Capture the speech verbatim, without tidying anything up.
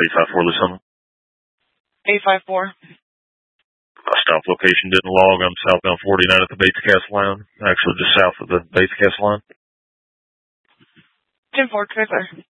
eight five four, listen. eight five four. My stop location didn't log. I'm southbound forty-nine at the Bates Castle line. Actually, just south of the Bates Castle line. ten four, clear, clear.